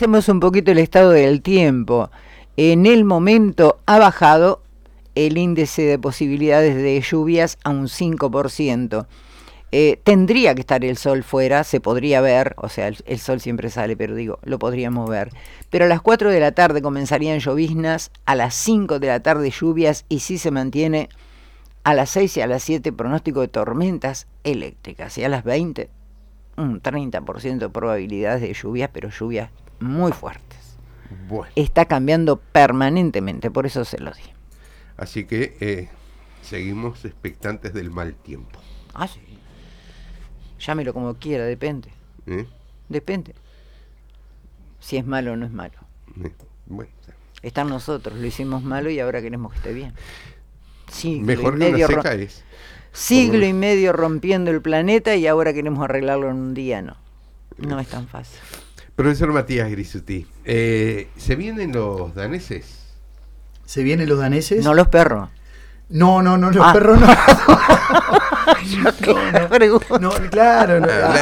repasemos un poquito el estado del tiempo. En el momento ha bajado el índice de posibilidades de lluvias a un 5%. Tendría que estar el sol fuera, se podría ver, o sea, el sol siempre sale, pero digo, lo podríamos ver. Pero a las 4 de la tarde comenzarían lloviznas, a las 5 de la tarde lluvias, y si se mantiene a las 6 y a las 7 pronóstico de tormentas eléctricas, y a las 20 un 30% de probabilidades de lluvias, pero lluvias muy fuertes. Bueno. Está cambiando permanentemente, por eso se lo di. Así que seguimos expectantes del mal tiempo. Ah, sí. Llámelo como quiera, depende. Depende. Si es malo o no es malo. Bueno. Está nosotros, lo hicimos malo y ahora queremos que esté bien. Mejor que una seca es. Siglo y medio rompiendo el planeta y ahora queremos arreglarlo en un día, no. No es tan fácil. Profesor Matías Grisutí, ¿se vienen los daneses? ¿Se vienen los daneses? No los perros. No, los perros no. No, claro,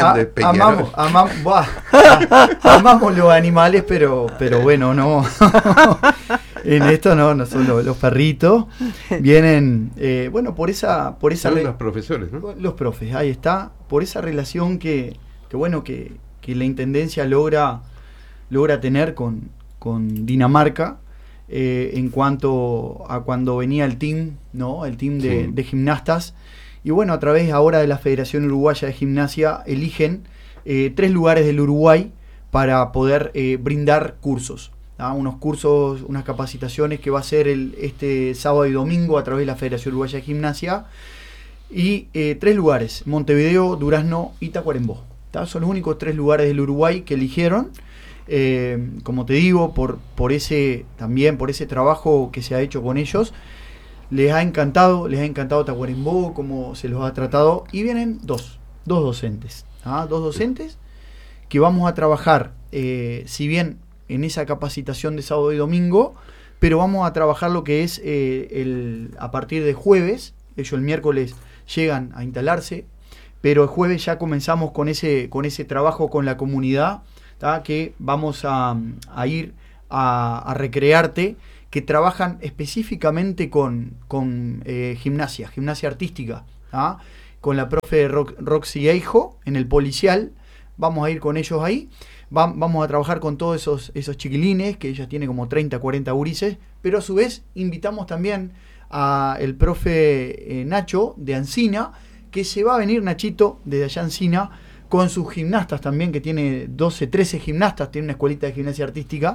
amamos los animales, pero bueno, no. En esto no son los perritos. Vienen, bueno, por esa son los profesores, ¿no? Los profes, ahí está, por esa relación que la Intendencia logra tener con Dinamarca. En cuanto a cuando venía el team, ¿no? El team de gimnastas. Y bueno, a través ahora de la Federación Uruguaya de Gimnasia eligen 3 lugares del Uruguay para poder brindar cursos. Unos cursos, unas capacitaciones que va a ser este sábado y domingo a través de la Federación Uruguaya de Gimnasia. Y 3 lugares, Montevideo, Durazno y Tacuarembó. Son los únicos 3 lugares del Uruguay que eligieron. Como te digo, por ese trabajo que se ha hecho con ellos, les ha encantado Tacuarembó, cómo se los ha tratado, y vienen dos docentes, dos docentes que vamos a trabajar, si bien en esa capacitación de sábado y domingo, pero vamos a trabajar lo que es a partir de jueves. Ellos el miércoles llegan a instalarse, pero el jueves ya comenzamos con ese trabajo con la comunidad, que vamos a ir a Recrearte, que trabajan específicamente con gimnasia artística, con la profe Roxy Eijo en el policial. Vamos a ir con ellos ahí, vamos a trabajar con todos esos chiquilines, que ella tiene como 30, 40 gurises, pero a su vez invitamos también a el profe Nacho de Ancina, que se va a venir, Nachito, desde allá Ancina, con sus gimnastas también, que tiene 12, 13 gimnastas, tiene una escuelita de gimnasia artística,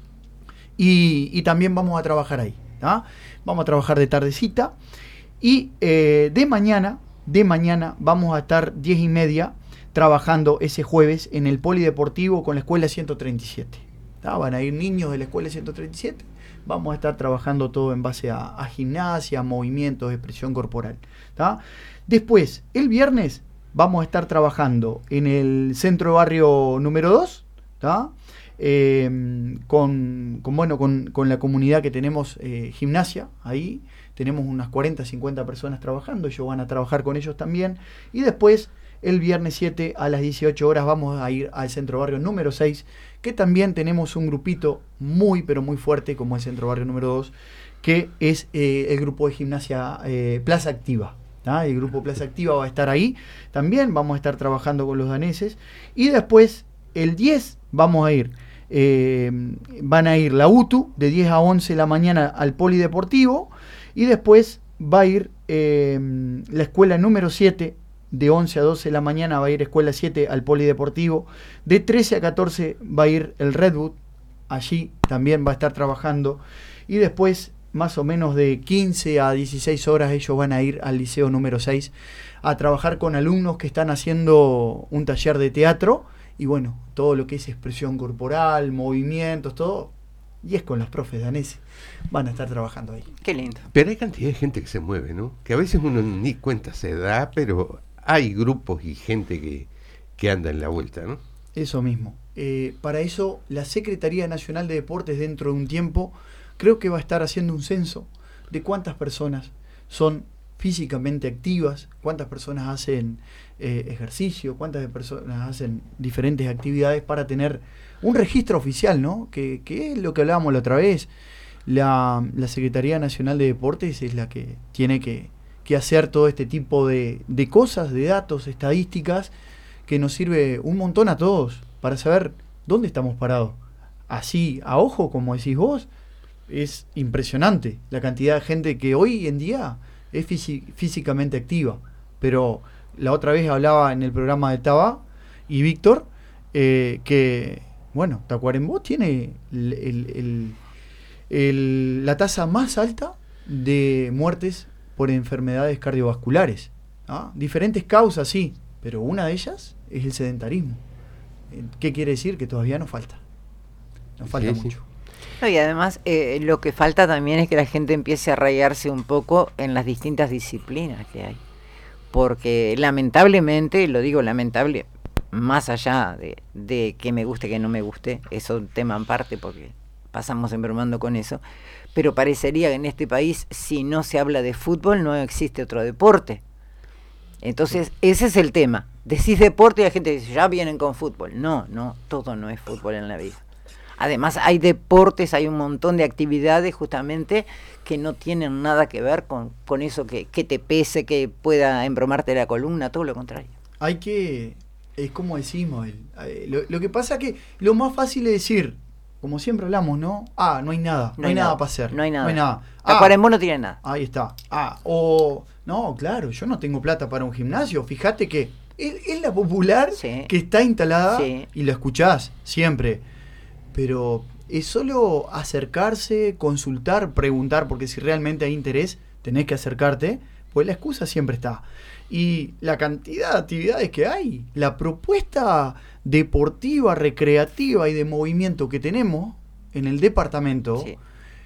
y también vamos a trabajar ahí, vamos a trabajar de tardecita, y de mañana vamos a estar 10:30 trabajando ese jueves en el polideportivo con la escuela 137, van a ir niños de la escuela 137, vamos a estar trabajando todo en base a gimnasia, movimientos, expresión corporal, Después, el viernes vamos a estar trabajando en el centro de barrio número 2, con la comunidad que tenemos gimnasia. Ahí tenemos unas 40, 50 personas trabajando, ellos van a trabajar con ellos también. Y después, el viernes 7 a las 18 horas, vamos a ir al centro de barrio número 6, que también tenemos un grupito muy, pero muy fuerte, como el centro de barrio número 2, que es el grupo de gimnasia Plaza Activa. El grupo Plaza Activa va a estar ahí. También vamos a estar trabajando con los daneses. Y después, el 10, vamos a ir. Van a ir la UTU de 10 a 11 de la mañana al polideportivo. Y después va a ir la escuela número 7 de 11 a 12 de la mañana. Va a ir escuela 7 al polideportivo. De 13 a 14 va a ir el Redwood. Allí también va a estar trabajando. Y después, más o menos de 15 a 16 horas, ellos van a ir al liceo número 6 a trabajar con alumnos que están haciendo un taller de teatro, y bueno, todo lo que es expresión corporal, movimientos, todo, y es con los profes daneses, van a estar trabajando ahí. Qué lindo. Pero hay cantidad de gente que se mueve, ¿no? Que a veces uno ni cuenta se da, pero hay grupos y gente que anda en la vuelta, ¿no? Eso mismo. Para eso, la Secretaría Nacional de Deportes, dentro de un tiempo, creo que va a estar haciendo un censo de cuántas personas son físicamente activas, cuántas personas hacen ejercicio, cuántas personas hacen diferentes actividades para tener un registro oficial, ¿no? Que es lo que hablábamos la otra vez. La Secretaría Nacional de Deportes es la que tiene que hacer todo este tipo de cosas, de datos, estadísticas, que nos sirve un montón a todos para saber dónde estamos parados. Así, a ojo, como decís vos, es impresionante la cantidad de gente que hoy en día es físicamente activa. Pero la otra vez hablaba en el programa de Taba y Víctor que, bueno, Tacuarembó tiene la tasa más alta de muertes por enfermedades cardiovasculares, ¿ah? Diferentes causas, sí, pero una de ellas es el sedentarismo. ¿Qué quiere decir? Que todavía nos falta Sí. mucho. No, y además lo que falta también es que la gente empiece a arraigarse un poco en las distintas disciplinas que hay, porque lamentablemente, lo digo lamentable, más allá de que me guste, que no me guste, es un tema en parte porque pasamos embromando con eso, pero parecería que en este país, si no se habla de fútbol, no existe otro deporte. Entonces, ese es el tema. Decís deporte y la gente dice, ya vienen con fútbol. No, todo no es fútbol en la vida. Además, hay deportes, hay un montón de actividades justamente que no tienen nada que ver con eso que te pese, que pueda embromarte la columna, todo lo contrario. Es como decimos, lo que pasa que lo más fácil es decir, como siempre hablamos, ¿no? No hay nada, no hay nada para hacer. No hay nada. Tacuarembó no tiene nada. Ahí está. No, claro, yo no tengo plata para un gimnasio. Fíjate que es la popular, sí, que está instalada, sí, y lo escuchás siempre. Pero es solo acercarse, consultar, preguntar, porque si realmente hay interés, tenés que acercarte, pues la excusa siempre está. Y la cantidad de actividades que hay, la propuesta deportiva, recreativa y de movimiento que tenemos en el departamento, sí,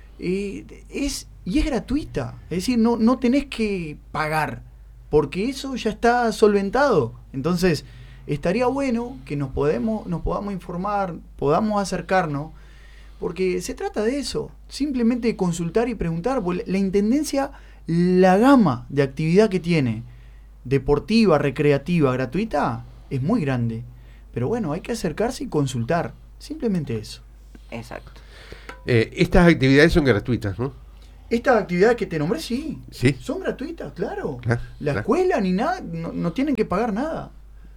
es gratuita. Es decir, no tenés que pagar, porque eso ya está solventado. Entonces, estaría bueno que nos podamos informar, podamos acercarnos, porque se trata de eso, simplemente de consultar y preguntar. La Intendencia, la gama de actividad que tiene, deportiva, recreativa, gratuita, es muy grande. Pero bueno, hay que acercarse y consultar, simplemente eso. Exacto. Estas actividades son gratuitas, ¿no? Estas actividades que te nombré, sí, Sí. son gratuitas, claro. Claro, La claro. escuela ni nada, no tienen que pagar nada.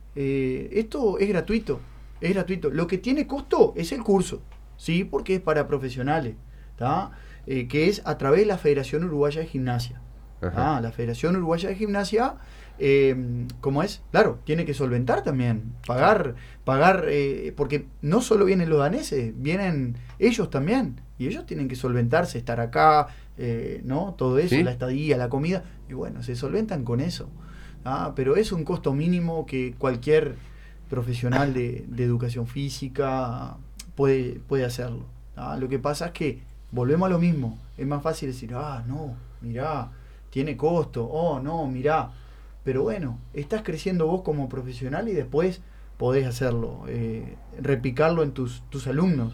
Esto es gratuito, es gratuito. Lo que tiene costo es el curso, sí, porque es para profesionales, ¿tá? Que es a través de la Federación Uruguaya de Gimnasia. Ajá. La Federación Uruguaya de Gimnasia, ¿cómo es? Claro, tiene que solventar también, pagar, porque no solo vienen los daneses, vienen ellos también, y ellos tienen que solventarse, estar acá, ¿no? Todo eso, ¿Sí? la estadía, la comida, y bueno, se solventan con eso. Pero es un costo mínimo que cualquier profesional de educación física puede hacerlo. Lo que pasa es que volvemos a lo mismo. Es más fácil decir, no, mirá, tiene costo, no, mirá. Pero bueno, estás creciendo vos como profesional y después podés hacerlo, replicarlo en tus alumnos.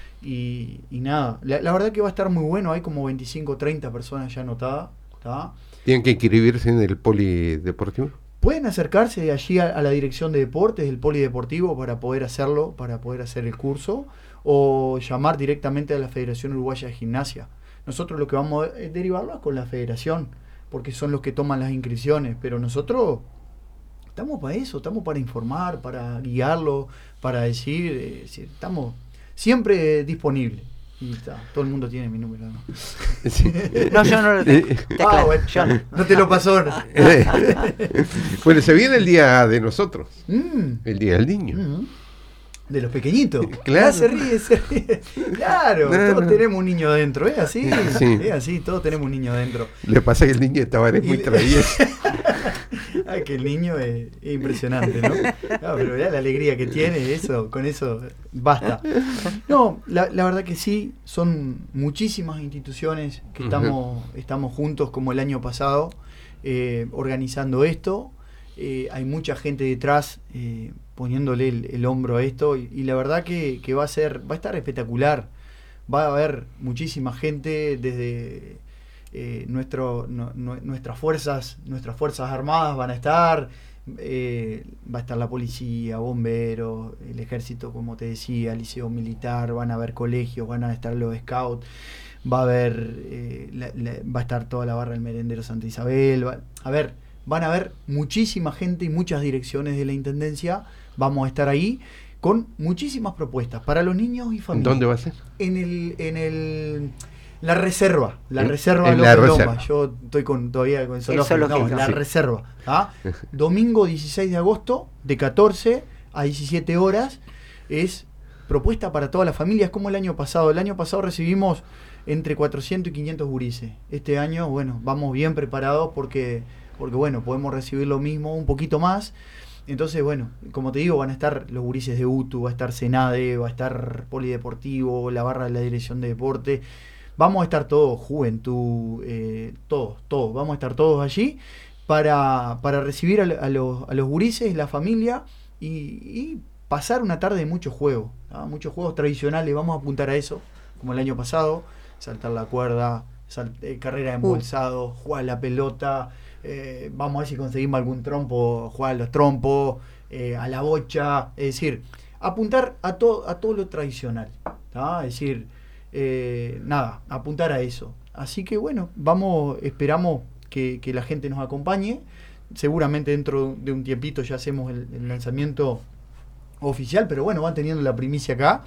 Y nada, la verdad que va a estar muy bueno. Hay como 25 o 30 personas ya anotadas, ¿tá? ¿Tienen que inscribirse en el polideportivo? Pueden acercarse allí a la dirección de deportes del polideportivo para poder hacerlo, para poder hacer el curso, o llamar directamente a la Federación Uruguaya de Gimnasia. Nosotros lo que vamos a derivarlo es con la federación, porque son los que toman las inscripciones, pero nosotros estamos para eso, estamos para informar, para guiarlo, para decir, estamos siempre disponibles. Y todo el mundo tiene mi número, ¿no? Sí. No, yo no lo tengo. Bueno, Yo no. no te lo pasó. Bueno, se viene el día de nosotros, Mm. el día del niño. De los pequeñitos. Claro. Se ríe. Claro, No, todos no. tenemos un niño dentro, ¿es así? Sí. Es así, todos tenemos un niño dentro. Le pasa que el niño de Tabaré es muy travieso. Ay, que el niño es impresionante, ¿no? No, pero mirá la alegría que tiene, con eso basta. No, la verdad que sí, son muchísimas instituciones que estamos juntos como el año pasado, organizando esto. Hay mucha gente detrás poniéndole el hombro a esto y la verdad que va a estar espectacular. Va a haber muchísima gente desde nuestras fuerzas armadas van a estar, va a estar la policía, bomberos, el ejército, como te decía, liceo militar, van a haber colegios, van a estar los scouts, va a haber va a estar toda la barra del merendero Santa Isabel, van a haber muchísima gente y muchas direcciones de la Intendencia. Vamos a estar ahí con muchísimas propuestas para los niños y familias. ¿Dónde va a ser? La reserva de la López reserva. Loma. Yo estoy todavía con el zoológico. zoológico. No, la Sí. reserva. ¿Ah? Domingo 16 de agosto, de 14 a 17 horas. Es propuesta para toda la familia. Es como el año pasado. El año pasado recibimos entre 400 y 500 gurises. Este año, bueno, vamos bien preparados porque bueno, podemos recibir lo mismo, un poquito más. Entonces, bueno, como te digo, van a estar los gurises de UTU, va a estar Senade, va a estar Polideportivo, la barra de la Dirección de Deporte. Vamos a estar todos, juventud, todos, vamos a estar todos allí para recibir a los gurises, la familia y pasar una tarde de muchos juegos, ¿no? Muchos juegos tradicionales, vamos a apuntar a eso, como el año pasado, saltar la cuerda, carrera de embolsado, jugar la pelota, vamos a ver si conseguimos algún trompo, jugar a los trompos, a la bocha, es decir, apuntar a todo lo tradicional, ¿tá? Es decir, apuntar a eso. Así que bueno, esperamos que la gente nos acompañe. Seguramente dentro de un tiempito ya hacemos el lanzamiento oficial, pero bueno, van teniendo la primicia acá.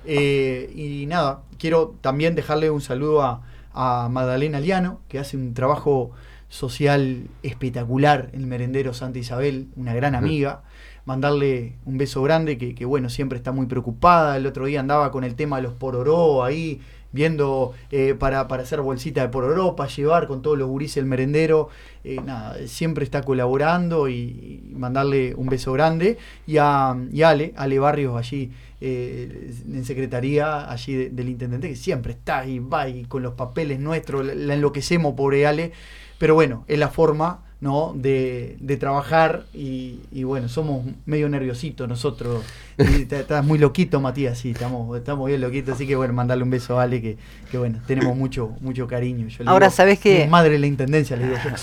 Y nada, quiero también dejarle un saludo a Magdalena Liano, que hace un trabajo social espectacular en el merendero Santa Isabel, una gran amiga. Mandarle un beso grande, que bueno, siempre está muy preocupada. El otro día andaba con el tema de los pororó ahí, viendo para hacer bolsita de pororó, para llevar con todos los gurises el merendero. Siempre está colaborando y mandarle un beso grande. Y a Ale Barrios allí en secretaría allí del intendente, que siempre está ahí, va y con los papeles nuestros, la enloquecemos, pobre Ale. Pero bueno, es la forma, ¿no?, de trabajar y bueno, somos medio nerviositos nosotros. Estás muy loquito, Matías, sí, estamos bien loquitos, así que bueno, mandarle un beso a Ale, que bueno, tenemos mucho cariño. Yo le Ahora, digo, ¿sabes qué? madre de la intendencia, le digo yo.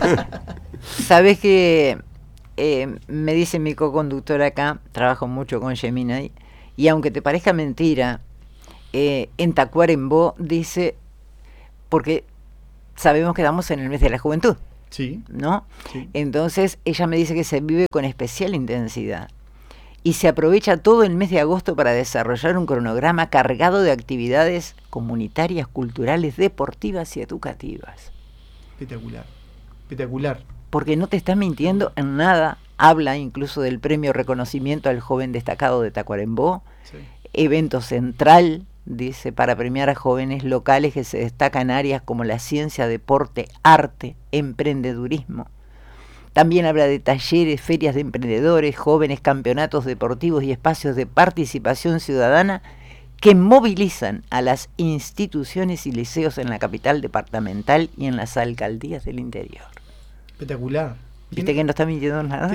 Sabes que me dice mi co-conductor acá, trabajo mucho con Gemini, y aunque te parezca mentira, en Tacuarembó dice, porque sabemos que estamos en el mes de la juventud, Sí, ¿no? sí. Entonces ella me dice que se vive con especial intensidad y se aprovecha todo el mes de agosto para desarrollar un cronograma cargado de actividades comunitarias, culturales, deportivas y educativas. Espectacular. Porque no te está mintiendo en nada. Habla incluso del premio reconocimiento al joven destacado de Tacuarembó, Sí. evento central, dice, para premiar a jóvenes locales que se destacan en áreas como la ciencia, deporte, arte, emprendedurismo. También habla de talleres, ferias de emprendedores, jóvenes, campeonatos deportivos y espacios de participación ciudadana que movilizan a las instituciones y liceos en la capital departamental y en las alcaldías del interior. Espectacular. ¿Viste que no está mintiendo nada?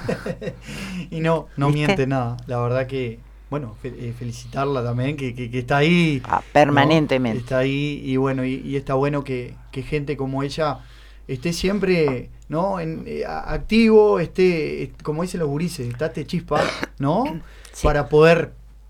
Y no ¿Viste? miente nada. La verdad que, bueno, felicitarla también, que está ahí. Permanentemente. ¿No? Está ahí y bueno, y está bueno que gente como ella esté siempre, ¿no?, activo, como dicen los gurises, estate chispa, ¿no? Sí. Para poder,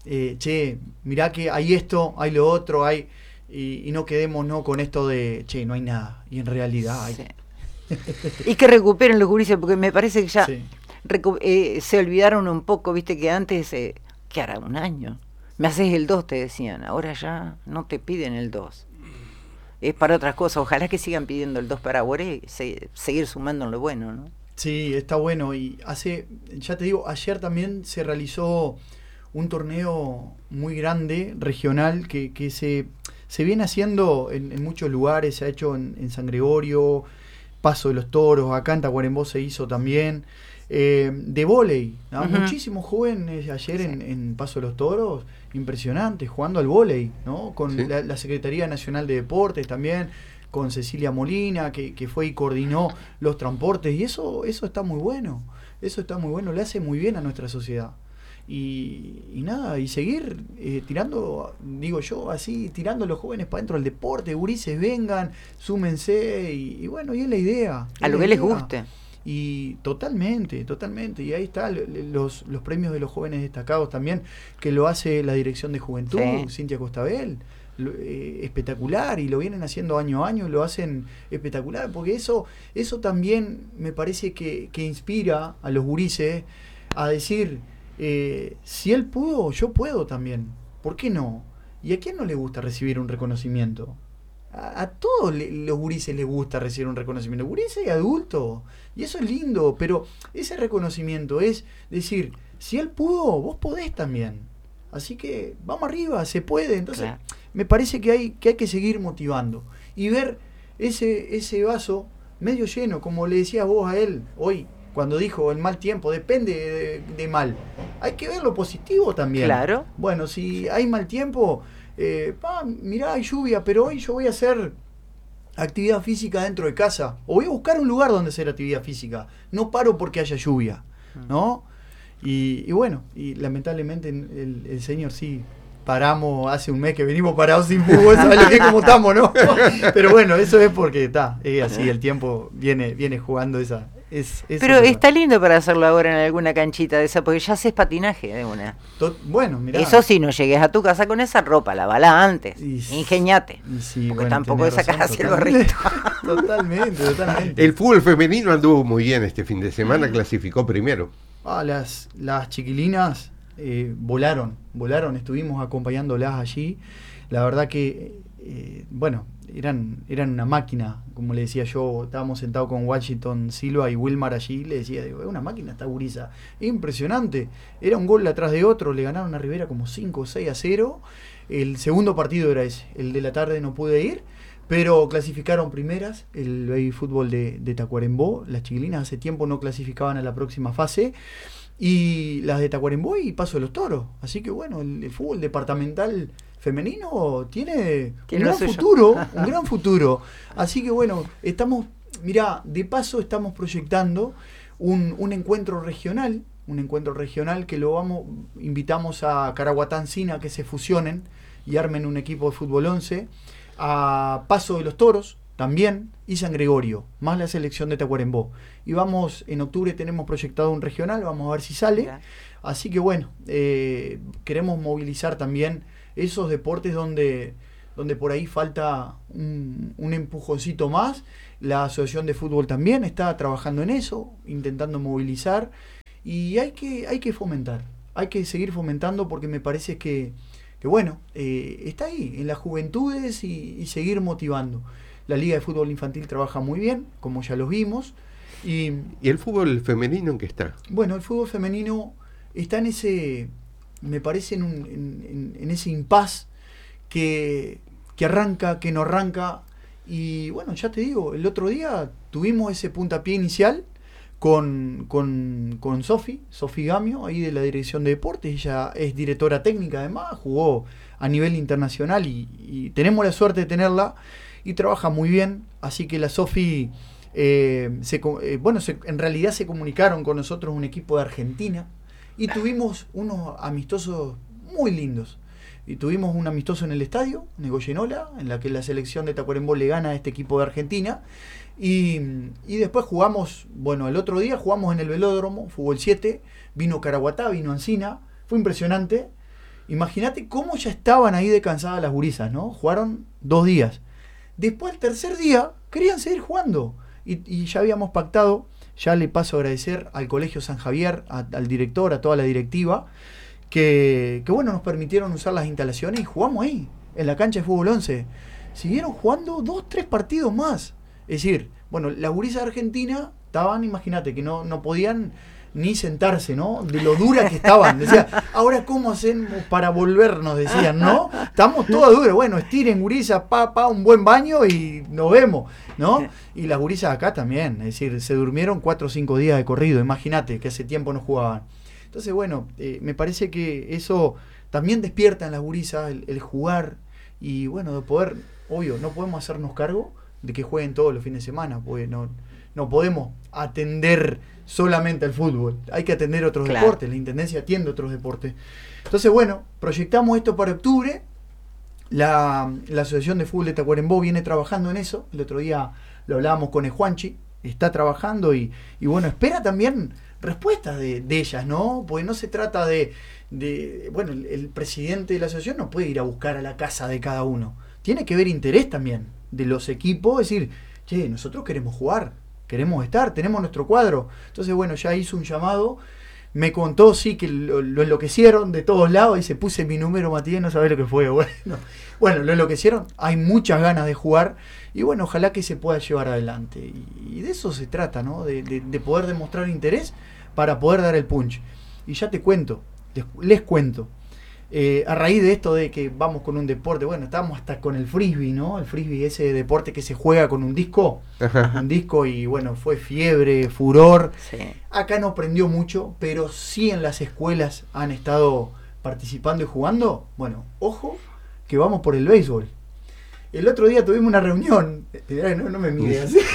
mirá que hay esto, hay lo otro, y no quedemos, ¿no?, con esto de, no hay nada, y en realidad hay. Sí. Y que recuperen los gurises, porque me parece que ya Sí. Se olvidaron un poco, viste que antes, que hará un año, me haces el 2, te decían, ahora ya no te piden el 2. Es para otras cosas, ojalá que sigan pidiendo el 2 para ahora y seguir sumando en lo bueno, ¿no? Sí, está bueno. Y ya te digo, ayer también se realizó un torneo muy grande, regional, que se viene haciendo en muchos lugares. Se ha hecho en San Gregorio, Paso de los Toros, acá en Tacuarembó se hizo también. De vóley, ¿no? Uh-huh. Muchísimos jóvenes ayer Sí. en Paso de los Toros, impresionantes, jugando al vóley, ¿no? Con Sí. la Secretaría Nacional de Deportes también, con Cecilia Molina, que fue y coordinó los transportes, y eso está muy bueno, le hace muy bien a nuestra sociedad. y nada, y seguir tirando, digo yo, así, tirando a los jóvenes para dentro del deporte, gurises, vengan, súmense, y bueno, y es la idea. A lo que les guste. Y totalmente, y ahí está los premios de los jóvenes destacados también, que lo hace la Dirección de Juventud, Sí. Cintia Costabel, espectacular, y lo vienen haciendo año a año, lo hacen espectacular, porque eso también me parece que inspira a los gurises a decir, si él pudo, yo puedo también, ¿por qué no? ¿Y a quién no le gusta recibir un reconocimiento? A todos los gurises les gusta recibir un reconocimiento, gurises y adultos, y eso es lindo, pero ese reconocimiento es decir, si él pudo, vos podés también, así que vamos arriba, se puede. Entonces Claro. me parece que hay que seguir motivando y ver ese vaso medio lleno, como le decías vos a él hoy, cuando dijo el mal tiempo, depende de mal, hay que ver lo positivo también. Claro. Bueno, si hay mal tiempo, mirá, hay lluvia, pero hoy yo voy a hacer actividad física dentro de casa, o voy a buscar un lugar donde hacer actividad física, no paro porque haya lluvia, ¿no? Y bueno, y lamentablemente el señor sí, paramos hace un mes que venimos parados sin fútbol, ¿sabes que cómo estamos, no? Pero bueno, eso es porque está, así, el tiempo viene jugando esa. Pero está lindo para hacerlo ahora en alguna canchita de esa, porque ya haces patinaje de una. Bueno, mirá. Eso sí, no llegues a tu casa con esa ropa, lavala antes, Y ingeniate, sí, porque bueno, tampoco tenés sacas razón, hacia el gorrito. Totalmente. El fútbol femenino anduvo muy bien este fin de semana, clasificó primero. Las chiquilinas volaron, estuvimos acompañándolas allí. La verdad que, bueno, eran una máquina, como le decía yo, estábamos sentados con Washington Silva y Wilmar allí, le decía, digo, es una máquina esta gurisa, impresionante, era un gol atrás de otro, le ganaron a Rivera como 5 o 6-0, el segundo partido era ese, el de la tarde no pude ir, pero clasificaron primeras, el baby fútbol de Tacuarembó, las chiquilinas hace tiempo no clasificaban a la próxima fase, y las de Tacuarembó y Paso de los Toros, así que bueno, el fútbol departamental femenino tiene un gran futuro, así que bueno, de paso estamos proyectando un encuentro regional que invitamos a Caraguatán-Sina que se fusionen y armen un equipo de fútbol 11, a Paso de los Toros también, y San Gregorio, más la selección de Tacuarembó. Y en octubre tenemos proyectado un regional, vamos a ver si sale. Ya. Así que bueno, queremos movilizar también esos deportes donde por ahí falta un empujoncito más. La Asociación de Fútbol también está trabajando en eso, intentando movilizar. Y hay que fomentar, hay que seguir fomentando porque me parece que bueno, está ahí, en las juventudes y seguir motivando. La Liga de Fútbol Infantil trabaja muy bien, como ya los vimos. ¿Y el fútbol femenino en qué está? Bueno, el fútbol femenino está en ese, me parece, en ese impas que arranca, que no arranca. Y bueno, ya te digo, el otro día tuvimos ese puntapié inicial con Sofi Gamio, ahí de la Dirección de Deportes. Ella es directora técnica además, jugó a nivel internacional y tenemos la suerte de tenerla y trabaja muy bien, así que la Sofi en realidad se comunicaron con nosotros un equipo de Argentina y tuvimos unos amistosos muy lindos. Y tuvimos un amistoso en el estadio, en Goyenola, en la que la selección de Tacuarembó le gana a este equipo de Argentina. Y después jugamos, el otro día jugamos en el velódromo, fútbol 7, vino Caraguatá, vino Ancina, fue impresionante. Imagínate cómo ya estaban ahí de cansadas las gurisas, ¿no? Jugaron 2 días. Después, el tercer día, querían seguir jugando. Y ya habíamos pactado, ya le paso a agradecer al Colegio San Javier, al director, a toda la directiva, que nos permitieron usar las instalaciones y jugamos ahí, en la cancha de fútbol 11. Siguieron jugando 2-3 partidos más. Es decir, las gurisas de Argentina estaban, imagínate, que no podían ni sentarse, ¿no? De lo dura que estaban. Decía, ahora ¿cómo hacemos para volvernos? Decían, ¿no? Estamos todas duras. Bueno, estiren, gurisas, un buen baño y nos vemos, ¿no? Y las gurisas acá también, es decir, se durmieron 4 o 5 días de corrido, imagínate, que hace tiempo no jugaban. Entonces, me parece que eso también despierta en las gurisas el jugar y, de poder, obvio, no podemos hacernos cargo de que jueguen todos los fines de semana, porque no no podemos atender solamente al fútbol, hay que atender otros deportes, la Intendencia atiende otros deportes. Entonces, bueno, proyectamos esto para octubre. La Asociación de Fútbol de Tacuarembó viene trabajando en eso. El otro día lo hablábamos con el Juanchi, está trabajando y bueno, espera también respuestas de ellas, ¿no? Porque no se trata bueno, el presidente de la asociación no puede ir a buscar a la casa de cada uno. Tiene que haber interés también de los equipos, decir, che, nosotros queremos jugar, queremos estar, tenemos nuestro cuadro. Entonces, bueno, ya hizo un llamado. Me contó, sí, que lo enloquecieron de todos lados. Dice, puse mi número, Matías, no sabés lo que fue. Bueno, lo enloquecieron. Hay muchas ganas de jugar. Y bueno, ojalá que se pueda llevar adelante. Y de eso se trata, ¿no? De poder demostrar interés para poder dar el punch. Y ya te cuento, les cuento. A raíz de esto de que vamos con un deporte, bueno, estábamos hasta con el frisbee, ¿no? El frisbee, ese deporte que se juega con un disco. Un disco y bueno, fue fiebre, furor. Sí. Acá no prendió mucho, pero sí en las escuelas han estado participando y jugando. Bueno, ojo, que vamos por el béisbol. El otro día tuvimos una reunión. No me mires así.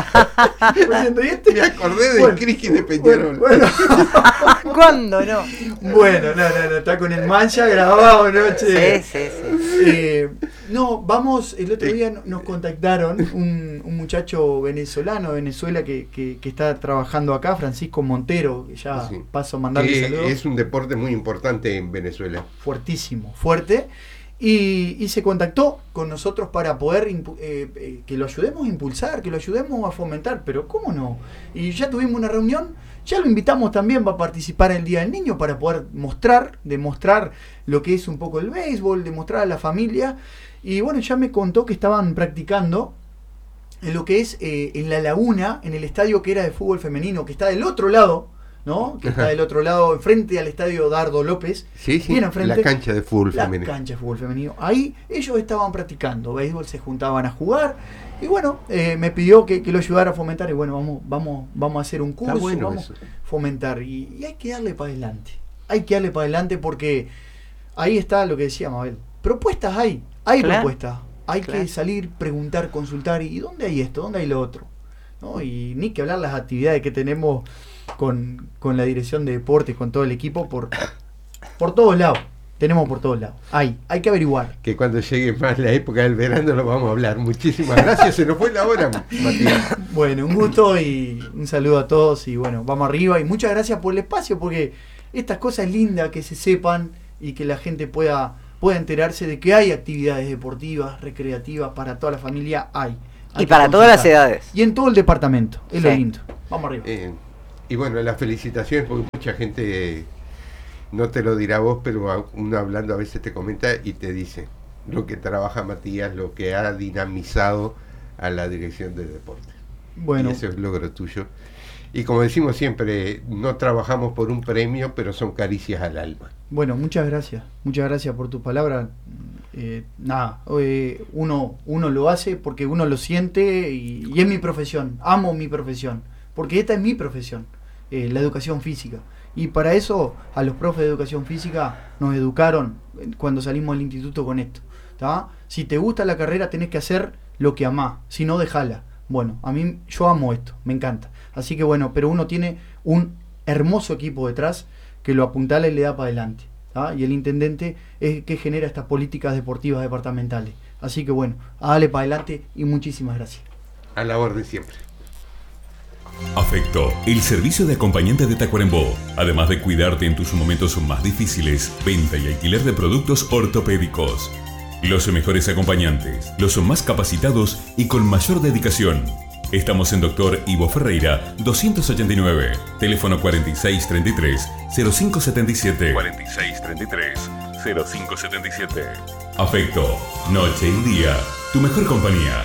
Me acordé del cricket de Peñarol. Bueno. ¿Cuándo no? Bueno, no, está con el Mancha grabado, ¿no? Che. Sí. No, vamos, el otro día nos contactaron un muchacho venezolano de Venezuela que está trabajando acá, Francisco Montero, que ya paso a mandarle saludos. Es un deporte muy importante en Venezuela. Fuertísimo, fuerte. Y se contactó con nosotros para poder que lo ayudemos a impulsar, que lo ayudemos a fomentar, pero ¿cómo no? Y ya tuvimos una reunión, ya lo invitamos también para participar en el Día del Niño, para poder demostrar lo que es un poco el béisbol, demostrar a la familia. Y bueno, ya me contó que estaban practicando en lo que es en La Laguna, en el estadio que era de fútbol femenino, que está del otro lado, ¿no? Que está del otro lado, enfrente al estadio Dardo López. Sí, bien enfrente, la cancha de fútbol femenino. La cancha de fútbol femenino. Ahí ellos estaban practicando béisbol, se juntaban a jugar. Y bueno, me pidió que lo ayudara a fomentar. Y bueno, vamos a hacer un curso, vamos a fomentar. Y hay que darle para adelante. Hay que darle para adelante porque ahí está lo que decía Mabel. Propuestas hay propuestas. Hay que salir, preguntar, consultar. ¿Y dónde hay esto? ¿Dónde hay lo otro? ¿No? Y ni que hablar las actividades que tenemos con la dirección de deportes, con todo el equipo, por todos lados. Tenemos por todos lados. Hay que averiguar. Que cuando llegue más la época del verano lo vamos a hablar. Muchísimas gracias. Se nos fue la hora, Matías. Bueno, un gusto y un saludo a todos. Y bueno, vamos arriba. Y muchas gracias por el espacio, porque estas cosas es linda que se sepan y que la gente pueda enterarse de que hay actividades deportivas, recreativas para toda la familia. Hay y para todas las edades. Y en todo el departamento. Es lo lindo. Vamos arriba. Y bueno, las felicitaciones, porque mucha gente no te lo dirá vos, pero uno hablando a veces te comenta y te dice lo que trabaja Matías, lo que ha dinamizado a la dirección de deporte. Bueno. Y ese es logro tuyo. Y como decimos siempre, no trabajamos por un premio, pero son caricias al alma. Bueno, muchas gracias por tu palabra. Uno lo hace porque uno lo siente y es mi profesión, amo mi profesión, porque esta es mi profesión. La educación física, y para eso a los profes de educación física nos educaron cuando salimos del instituto con esto, ¿tá? Si te gusta la carrera tenés que hacer lo que amás, si no dejala. Bueno, yo amo esto, me encanta, así que bueno, pero uno tiene un hermoso equipo detrás que lo apuntala y le da para adelante, ¿tá? Y el intendente es que genera estas políticas deportivas departamentales, así que bueno, dale para adelante y muchísimas gracias. A la orden siempre. Afecto, el servicio de acompañante de Tacuarembó. Además de cuidarte en tus momentos más difíciles, venta y alquiler de productos ortopédicos. Los mejores acompañantes, los más capacitados y con mayor dedicación. Estamos en Dr. Ivo Ferreira, 289, teléfono 4633-0577. 4633-0577. Afecto, noche y día, tu mejor compañía.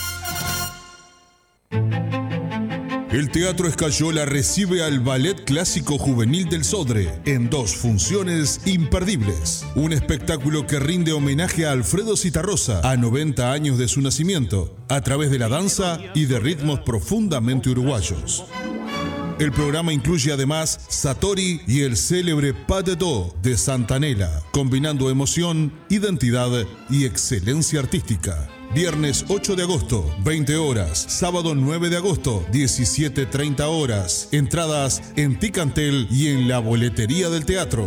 El Teatro Escayola recibe al Ballet Clásico Juvenil del Sodre en 2 funciones imperdibles. Un espectáculo que rinde homenaje a Alfredo Citarrosa a 90 años de su nacimiento, a través de la danza y de ritmos profundamente uruguayos. El programa incluye además Satori y el célebre Pas de Dos de Santanella, combinando emoción, identidad y excelencia artística. Viernes 8 de agosto, 20 horas. Sábado 9 de agosto, 17:30 horas. Entradas en Ticantel y en la boletería del teatro.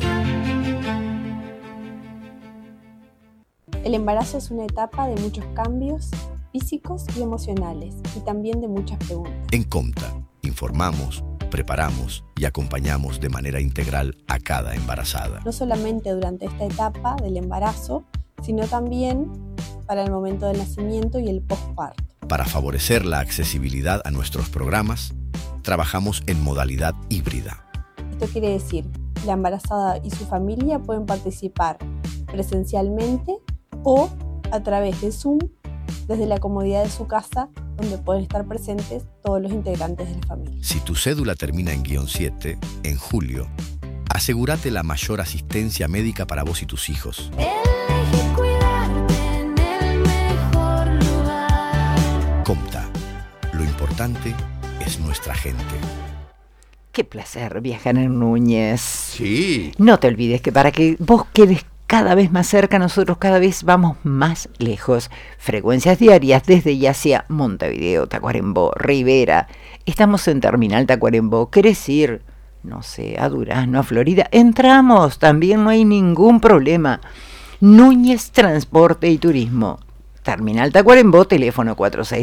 El embarazo es una etapa de muchos cambios físicos y emocionales, y también de muchas preguntas. En Comta, informamos, preparamos y acompañamos de manera integral a cada embarazada. No solamente durante esta etapa del embarazo, sino también para el momento del nacimiento y el posparto. Para favorecer la accesibilidad a nuestros programas, trabajamos en modalidad híbrida. Esto quiere decir, la embarazada y su familia pueden participar presencialmente o a través de Zoom, desde la comodidad de su casa, donde pueden estar presentes todos los integrantes de la familia. Si tu cédula termina en -7, en julio, asegúrate la mayor asistencia médica para vos y tus hijos. Elegí cuidarte en el mejor lugar. Comta, lo importante es nuestra gente. Qué placer viajar en Núñez. Sí. No te olvides que para que vos quedes cada vez más cerca, nosotros cada vez vamos más lejos. Frecuencias diarias desde y hacia Montevideo, Tacuarembó, Rivera. Estamos en Terminal Tacuarembó. ¿Querés ir, no sé, a Durazno, a Florida? Entramos, también no hay ningún problema. Núñez Transporte y Turismo. Terminal Tacuarembó, teléfono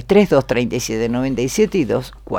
463-237-97 y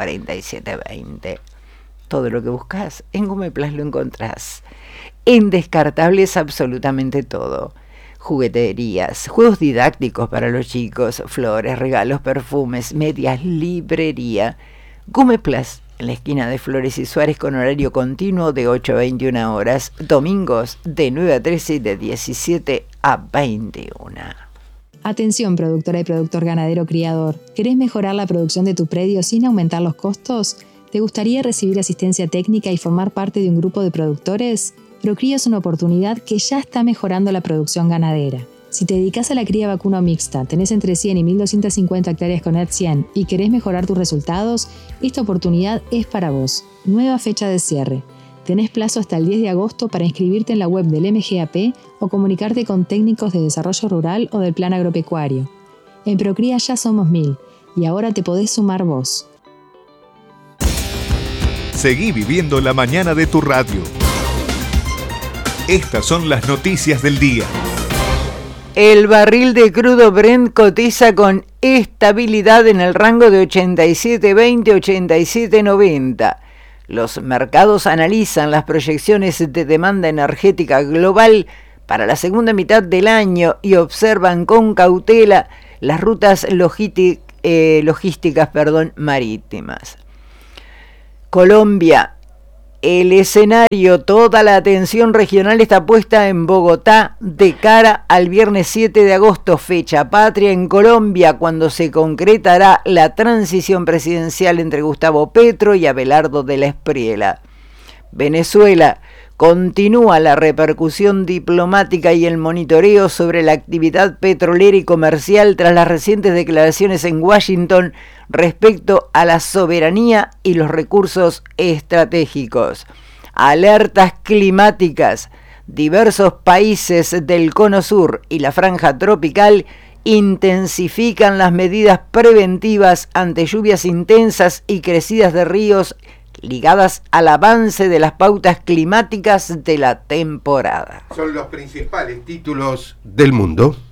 247-20. Todo lo que buscas en Gumeplas lo encontrás. En Descartables absolutamente todo. Jugueterías, juegos didácticos para los chicos, flores, regalos, perfumes, medias, librería. Gumeplas, en la esquina de Flores y Suárez, con horario continuo de 8 a 21 horas. Domingos de 9 a 13 y de 17 a 21. Atención, productora y productor ganadero criador. ¿Querés mejorar la producción de tu predio sin aumentar los costos? ¿Te gustaría recibir asistencia técnica y formar parte de un grupo de productores? Procría es una oportunidad que ya está mejorando la producción ganadera. Si te dedicas a la cría vacuno mixta, tenés entre 100 y 1250 hectáreas con ERT 100 y querés mejorar tus resultados, esta oportunidad es para vos. Nueva fecha de cierre. Tenés plazo hasta el 10 de agosto para inscribirte en la web del MGAP o comunicarte con técnicos de desarrollo rural o del plan agropecuario. En Procría ya somos 1000 y ahora te podés sumar vos. Seguí viviendo la mañana de tu radio. Estas son las noticias del día. El barril de crudo Brent cotiza con estabilidad en el rango de 87.20 a 87.90. Los mercados analizan las proyecciones de demanda energética global para la segunda mitad del año y observan con cautela las rutas logísticas marítimas. Colombia. El escenario, toda la atención regional está puesta en Bogotá de cara al viernes 7 de agosto, fecha patria en Colombia, cuando se concretará la transición presidencial entre Gustavo Petro y Abelardo de la Espriella. Venezuela. Continúa la repercusión diplomática y el monitoreo sobre la actividad petrolera y comercial tras las recientes declaraciones en Washington respecto a la soberanía y los recursos estratégicos. Alertas climáticas. Diversos países del Cono Sur y la Franja Tropical intensifican las medidas preventivas ante lluvias intensas y crecidas de ríos ligadas al avance de las pautas climáticas de la temporada. Son los principales títulos del mundo.